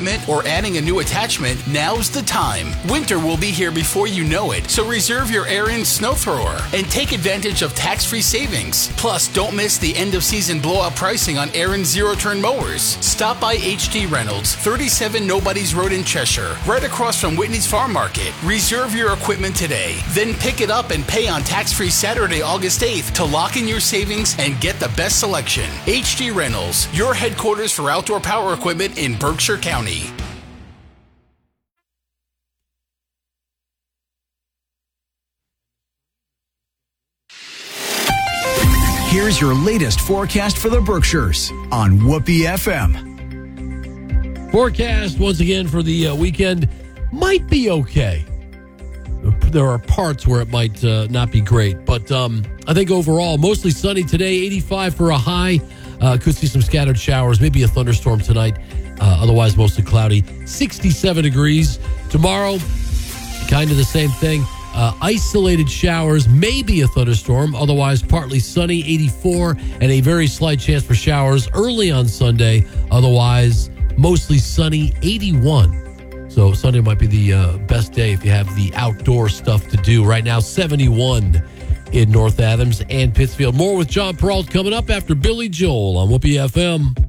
equipment or adding a new attachment, now's the time. Winter will be here before you know it, so reserve your Ariens snow thrower and take advantage of tax-free savings. Plus, don't miss the end-of-season blowout pricing on Ariens zero-turn mowers. Stop by HD Reynolds, 37 Nobody's Road in Cheshire, right across from Whitney's Farm Market. Reserve your equipment today. Then pick it up and pay on tax-free Saturday, August 8th to lock in your savings and get the best selection. HD Reynolds, your headquarters for outdoor power equipment in Berkshire County. Here's your latest forecast for the Berkshires on Whoopee FM. Forecast once again for the weekend might be okay. There are parts where it might not be great, but I think overall mostly sunny today. 85 for a high. Could see some scattered showers, maybe a thunderstorm tonight. Otherwise mostly cloudy. 67 degrees tomorrow. Kind of the same thing. Isolated showers, maybe a thunderstorm. Otherwise partly sunny. 84 and a very slight chance for showers early on Sunday. Otherwise mostly sunny. 81. So Sunday might be the best day if you have the outdoor stuff to do. Right now, 71 in North Adams and Pittsfield. More with John Peralt coming up after Billy Joel on Whoopee FM.